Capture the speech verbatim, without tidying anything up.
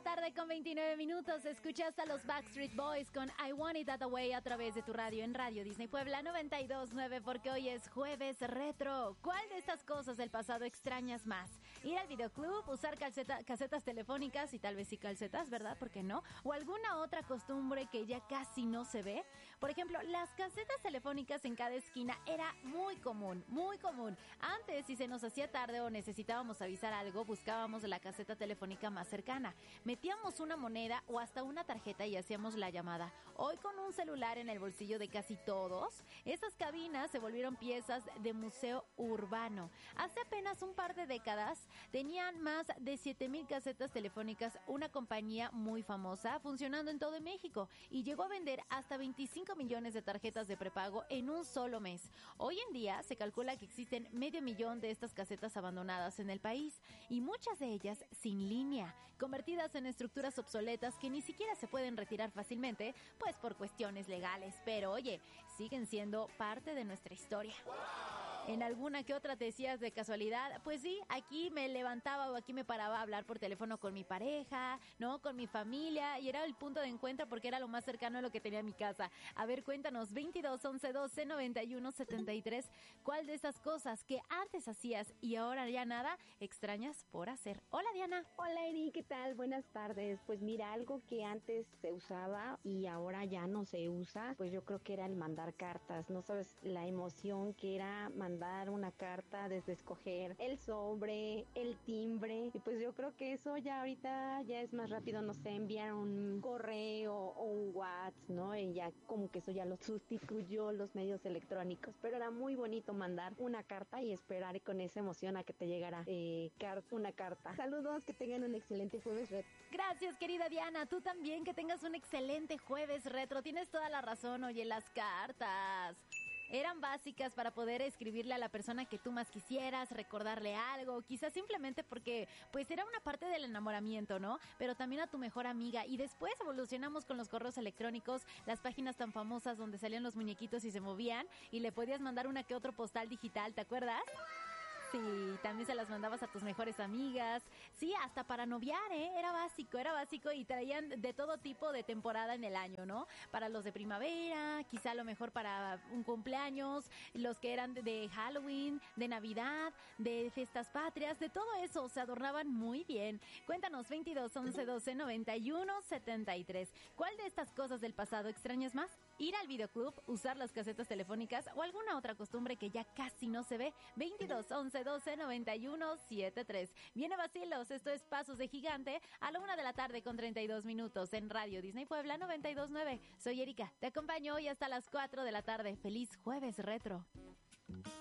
la tarde con veintinueve minutos. Escuchas a los Backstreet Boys con I Want It That Way a través de tu radio en Radio Disney Puebla noventa y dos punto nueve, porque hoy es jueves retro. ¿Cuál de estas cosas del pasado extrañas más? Ir al videoclub, usar calceta, casetas telefónicas y tal vez sí calcetas, ¿verdad? ¿Por qué no? O alguna otra costumbre que ya casi no se ve. Por ejemplo, las casetas telefónicas en cada esquina era muy común, muy común. Antes, si se nos hacía tarde o necesitábamos avisar algo, buscábamos la caseta telefónica más cercana. Metíamos una moneda o hasta una tarjeta y hacíamos la llamada. Hoy, con un celular en el bolsillo de casi todos, esas cabinas se volvieron piezas de museo urbano. Hace apenas un par de décadas, tenían más de siete mil casetas telefónicas una compañía muy famosa funcionando en todo México y llegó a vender hasta veinticinco millones de tarjetas de prepago en un solo mes. Hoy en día se calcula que existen medio millón de estas casetas abandonadas en el país y muchas de ellas sin línea, convertidas en estructuras obsoletas que ni siquiera se pueden retirar fácilmente, pues por cuestiones legales. Pero oye, siguen siendo parte de nuestra historia. En alguna que otra te decías de casualidad, pues sí, aquí me levantaba o aquí me paraba a hablar por teléfono con mi pareja, ¿no? Con mi familia, y era el punto de encuentro porque era lo más cercano a lo que tenía en mi casa. A ver, cuéntanos, veintidós, once, doce, noventa y uno, setenta y tres, ¿cuál de estas cosas que antes hacías y ahora ya nada extrañas por hacer? Hola, Diana. Hola, Eri, ¿qué tal? Buenas tardes. Pues mira, algo que antes se usaba y ahora ya no se usa, pues yo creo que era el mandar cartas. No sabes la emoción que era mandar una carta, desde escoger el sobre, el timbre, y pues yo creo que eso ya ahorita ya es más rápido, no sé, enviar un correo o un WhatsApp, ¿no? Y ya como que eso ya lo sustituyó los medios electrónicos, pero era muy bonito mandar una carta y esperar con esa emoción a que te llegara eh, car- una carta. Saludos, que tengan un excelente jueves retro. Gracias, querida Diana, tú también, que tengas un excelente jueves retro. Tienes toda la razón. Oye, las cartas eran básicas para poder escribirle a la persona que tú más quisieras, recordarle algo, quizás simplemente porque pues era una parte del enamoramiento, ¿no? Pero también a tu mejor amiga. Y después evolucionamos con los correos electrónicos, las páginas tan famosas donde salían los muñequitos y se movían y le podías mandar una que otro postal digital, ¿te acuerdas? Sí, también se las mandabas a tus mejores amigas. Sí, hasta para noviar, ¿eh? Era básico, era básico, y traían de todo tipo de temporada en el año, ¿no? Para los de primavera, quizá a lo mejor para un cumpleaños, los que eran de Halloween, de Navidad, de fiestas patrias, de todo eso, se adornaban muy bien. Cuéntanos, veintidós, once, doce, noventa y uno, setenta y tres. ¿Cuál de estas cosas del pasado extrañas más? Ir al videoclub, usar las casetas telefónicas o alguna otra costumbre que ya casi no se ve. veintidós, once, doce, noventa y uno, setenta y tres. Viene Vacilos, esto es Pasos de Gigante, a la una de la tarde con treinta y dos minutos en Radio Disney Puebla noventa y dos punto nueve. Soy Erika, te acompaño hoy hasta las cuatro de la tarde. Feliz jueves retro.